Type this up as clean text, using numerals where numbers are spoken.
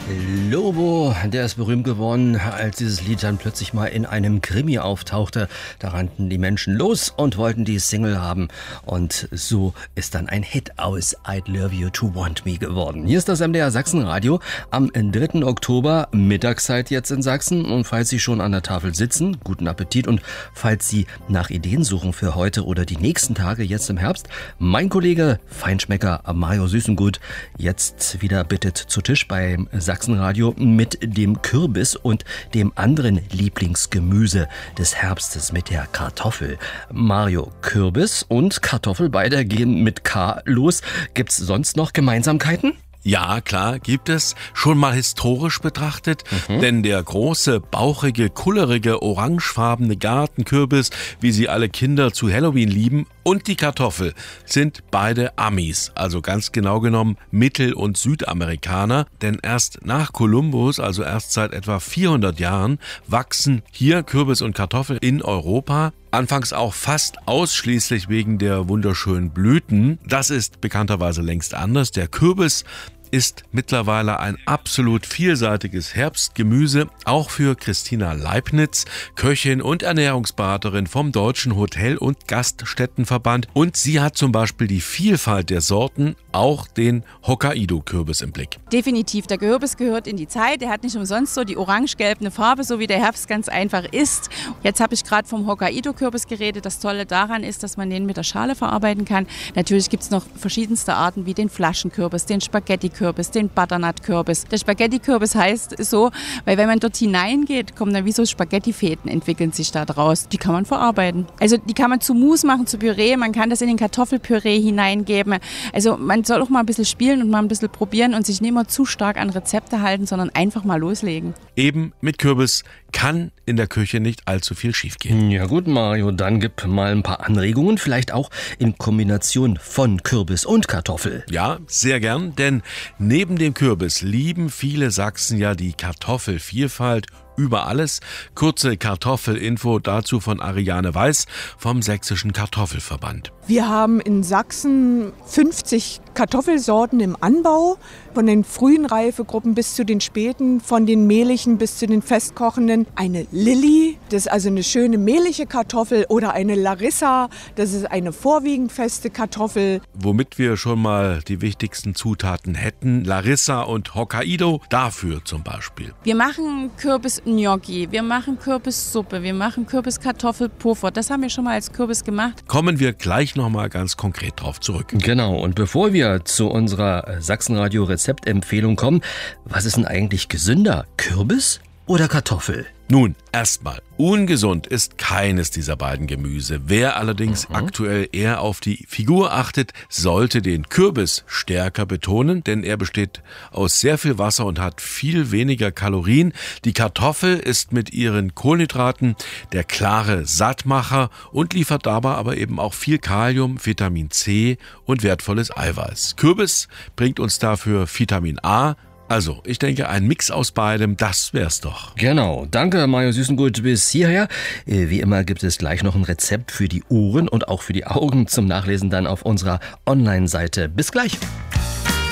Lobo, der ist berühmt geworden, als dieses Lied dann plötzlich mal in einem Krimi auftauchte. Da rannten die Menschen los und wollten die Single haben. Und so ist dann ein Hit aus I'd Love You to Want Me geworden. Hier ist das MDR Sachsenradio am 3. Oktober, Mittagszeit jetzt in Sachsen. Und falls Sie schon an der Tafel sitzen, guten Appetit. Und falls Sie nach Ideen suchen für heute oder die nächsten Tage jetzt im Herbst, mein Kollege Feinschmecker Mario Süßengut jetzt wieder bittet zu Tisch beim Sachsenradio mit dem Kürbis und dem anderen Lieblingsgemüse des Herbstes, mit der Kartoffel. Mario, Kürbis und Kartoffel, beide gehen mit K los. Gibt's sonst noch Gemeinsamkeiten? Ja, klar, gibt es. Schon mal historisch betrachtet, denn der große, bauchige, kullerige, orangefarbene Gartenkürbis, wie sie alle Kinder zu Halloween lieben, und die Kartoffel sind beide Amis, also ganz genau genommen Mittel- und Südamerikaner, denn erst nach Kolumbus, also erst seit etwa 400 Jahren, wachsen hier Kürbis und Kartoffel in Europa. Anfangs auch fast ausschließlich wegen der wunderschönen Blüten. Das ist bekannterweise längst anders. Der Kürbis ist mittlerweile ein absolut vielseitiges Herbstgemüse, auch für Christina Leibniz, Köchin und Ernährungsberaterin vom Deutschen Hotel- und Gaststättenverband. Und sie hat zum Beispiel die Vielfalt der Sorten, auch den Hokkaido-Kürbis im Blick. Definitiv, der Kürbis gehört in die Zeit. Er hat nicht umsonst so die orange-gelbe Farbe, so wie der Herbst ganz einfach ist. Jetzt habe ich gerade vom Hokkaido-Kürbis geredet. Das Tolle daran ist, dass man den mit der Schale verarbeiten kann. Natürlich gibt es noch verschiedenste Arten wie den Flaschenkürbis, den Spaghetti-Kürbis, den Butternut-Kürbis. Der Spaghetti-Kürbis heißt so, weil wenn man dort hineingeht, kommen dann wie so Spaghetti-Fäden, entwickeln sich da draus. Die kann man verarbeiten. Also die kann man zu Mousse machen, zu Püree. Man kann das in den Kartoffelpüree hineingeben. Also man soll auch mal ein bisschen spielen und mal ein bisschen probieren und sich nicht immer zu stark an Rezepte halten, sondern einfach mal loslegen. Eben mit Kürbis kann in der Küche nicht allzu viel schiefgehen. Ja gut, Mario, dann gib mal ein paar Anregungen, vielleicht auch in Kombination von Kürbis und Kartoffel. Ja, sehr gern, denn neben dem Kürbis lieben viele Sachsen ja die Kartoffelvielfalt über alles. Kurze Kartoffelinfo dazu von Ariane Weiß vom Sächsischen Kartoffelverband. Wir haben in Sachsen 50 Kartoffelsorten im Anbau, von den frühen Reifegruppen bis zu den späten, von den mehligen bis zu den festkochenden. Eine Lilly, das ist also eine schöne mehlige Kartoffel, oder eine Larissa, das ist eine vorwiegend feste Kartoffel. Womit wir schon mal die wichtigsten Zutaten hätten, Larissa und Hokkaido, dafür zum Beispiel. Wir machen Kürbis-Gnocchi, wir machen Kürbissuppe, wir machen Kürbis-Kartoffelpuffer. Das haben wir schon mal als Kürbis gemacht. Kommen wir gleich noch mal ganz konkret drauf zurück. Genau, und bevor wir zu unserer Sachsenradio-Rezeptempfehlung kommen, was ist denn eigentlich gesünder, Kürbis oder Kartoffel? Nun, erstmal, ungesund ist keines dieser beiden Gemüse. Wer allerdings aktuell eher auf die Figur achtet, sollte den Kürbis stärker betonen, denn er besteht aus sehr viel Wasser und hat viel weniger Kalorien. Die Kartoffel ist mit ihren Kohlenhydraten der klare Sattmacher und liefert dabei aber eben auch viel Kalium, Vitamin C und wertvolles Eiweiß. Kürbis bringt uns dafür Vitamin A. Also, ich denke, ein Mix aus beidem, das wär's doch. Genau, danke Mario Süßengut bis hierher. Wie immer gibt es gleich noch ein Rezept für die Ohren und auch für die Augen zum Nachlesen dann auf unserer Online-Seite. Bis gleich.